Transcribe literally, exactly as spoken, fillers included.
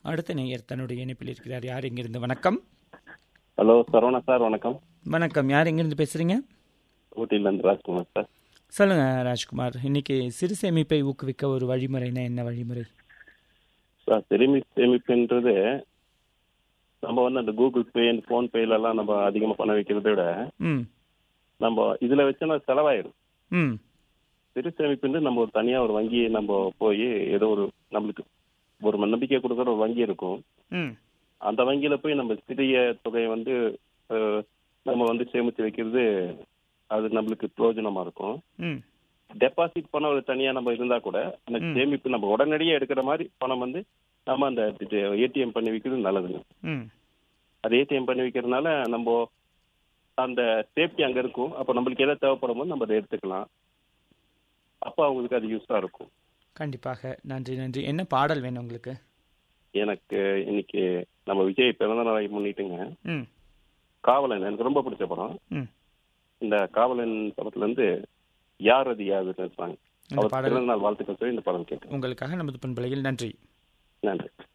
அடுத்த நேயர் தன்னுடைய இணைப்பில் இருக்கிறார். யார் எங்கிருந்து? வணக்கம். ஹலோ சரவணா சார், வணக்கம். வணக்கம். யார் எங்கிருந்து பேசுறீங்க? ஊட்டியிலேருந்து ராஜ்குமார் சார். சொல்லுங்க ராஜ்குமார். இன்னைக்கு சிறு சேமிப்பை ஊக்குவிக்க ஒரு வழிமுறைனா என்ன வழிமுறை சார்? சிறுமி சேமிப்புன்றது நம்ம வந்து அந்த கூகுள் பே, ஃபோன் பேலாம் நம்ம அதிகமாக பணம் வைக்கிறத விட ம் நம்ம இதில் வச்சோன்னா செலவாயிடும். ம் சிறு சேமிப்புன்றது நம்ம ஒரு தனியாக ஒரு வங்கி நம்ம போய் ஏதோ ஒரு நம்மளுக்கு ஒரு நம்பிக்கை கொடுக்குற ஒரு வங்கி இருக்கும். ம் அந்த வங்கியில் போய் நம்ம சிறிய தொகையை வந்து அஹ், நம்ம வந்து சேமித்து வைக்கிறது அது நம்மளுக்கு பிரயோஜனமாக இருக்கும். ம் டெபாசிட் பணம் ஒரு தனியாக நம்ம இருந்தால் கூட அந்த ம். சேமிப்பு நம்ம உடனடியாக எடுக்கிற மாதிரி பணம் வந்து நம்ம அந்த ஏடிஎம் பண்ணி வைக்கிறது நல்லதுங்க. ம் அது ஏடிஎம் பண்ணி வைக்கிறதுனால நம்ம அந்த சேஃப்டி அங்கே இருக்கும். அப்போ நம்மளுக்கு எதை தேவைப்படும் போது நம்ம அதை எடுத்துக்கலாம். அப்போ அவங்களுக்கு அது யூஸாக இருக்கும். கண்டிப்பாக. நன்றி நன்றி. என்ன பாடல் வேணும் உங்களுக்கு? எனக்கு இன்னைக்கு நம்ம விஜய் பிறந்த நாளை முன்னிட்டுங்க ம் காவலன் எனக்கு ரொம்ப பிடிச்ச படம். ம் இந்த காவலன் படத்துலேருந்து யார் அது யார் இருப்பாங்க இந்த அவர் பாடல் பிறந்த நாள் வாழ்த்துக்கள் சொல்லி இந்த படம் கேட்குறேன். உங்களுக்காக நமது பண்பலையில். நன்றி. நன்றி.